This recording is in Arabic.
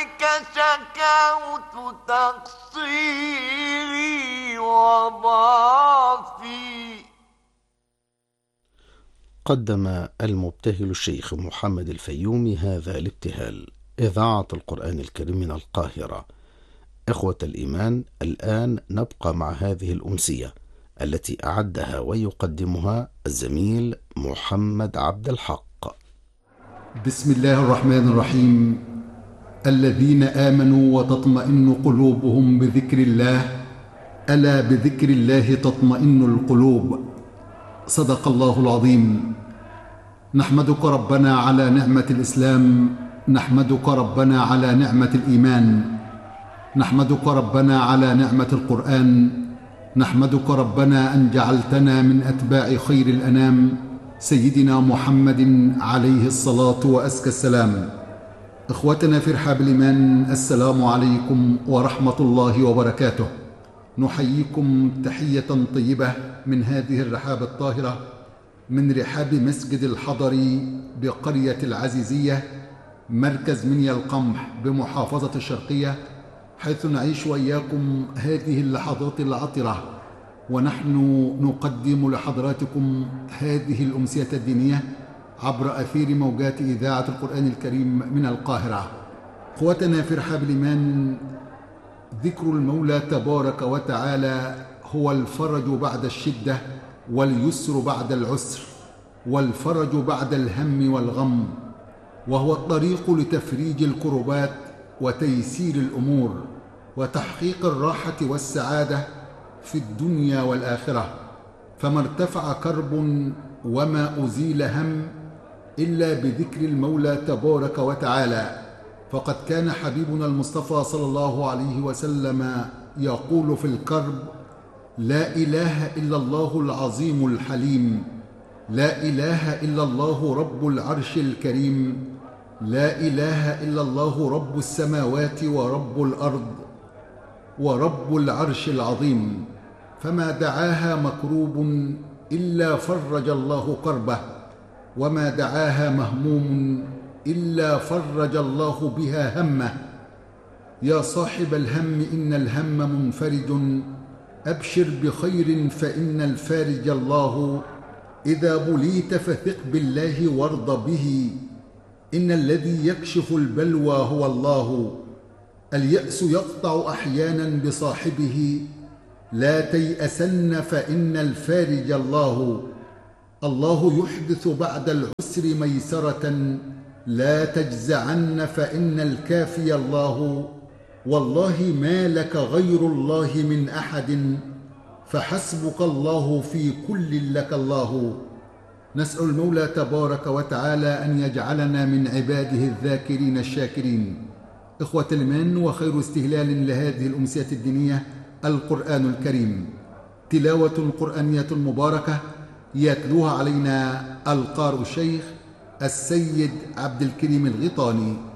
إليك شكوت تقصيري وضعفي. قدم المبتهل الشيخ محمد الفيومي هذا الابتهال. إذاعة القرآن الكريم من القاهرة. إخوة الإيمان، الآن نبقى مع هذه الأمسية التي أعدها ويقدمها الزميل محمد عبد الحق. بسم الله الرحمن الرحيم. الذين آمنوا وتطمئن قلوبهم بذكر الله، ألا بذكر الله تطمئن القلوب. صدق الله العظيم. نحمدك ربنا على نعمة الإسلام، نحمدك ربنا على نعمة الإيمان، نحمدك ربنا على نعمة القرآن، نحمدك ربنا أن جعلتنا من أتباع خير الأنام سيدنا محمد عليه الصلاة وأزكى السلام. إخوتنا في رحاب الإيمان، السلام عليكم ورحمة الله وبركاته. نحييكم تحية طيبة من هذه الرحاب الطاهرة، من رحاب مسجد الحضري بقرية العزيزية، مركز منيا القمح بمحافظة الشرقية، حيث نعيش وإياكم هذه اللحظات العطرة ونحن نقدم لحضراتكم هذه الأمسية الدينية عبر أثير موجات إذاعة القرآن الكريم من القاهرة. إخوتنا في رحاب الإيمان، ذكر المولى تبارك وتعالى هو الفرج بعد الشدة، واليسر بعد العسر، والفرج بعد الهم والغم، وهو الطريق لتفريج الكربات وتيسير الأمور وتحقيق الراحة والسعادة في الدنيا والآخرة. فما ارتفع كرب وما أزيل هم إلا بذكر المولى تبارك وتعالى. فقد كان حبيبنا المصطفى صلى الله عليه وسلم يقول في الكرب: لا إله إلا الله العظيم الحليم، لا إله إلا الله رب العرش الكريم، لا إله إلا الله رب السماوات ورب الأرض ورب العرش العظيم. فما دعاها مكروب إلا فرج الله كربه، وما دعاها مهموم إلا فرج الله بها همه. يا صاحب الهم إن الهم منفرج، أبشر بخير فإن الفارج الله. إذا بليت فثق بالله وارض به، إن الذي يكشف البلوى هو الله. اليأس يقطع أحيانا بصاحبه، لا تيأسن فإن الفارج الله. الله يحدث بعد العسر ميسرة، لا تجزعن فإن الكافي الله. والله ما لك غير الله من أحد، فحسبك الله في كل لك الله. نسأل المولى تبارك وتعالى أن يجعلنا من عباده الذاكرين الشاكرين. إخوة الإيمان، وخير استهلال لهذه الأمسية الدينية القرآن الكريم، تلاوة قرآنية مباركة يتلوها علينا القارئ الشيخ السيد عبد الكريم الغيطاني.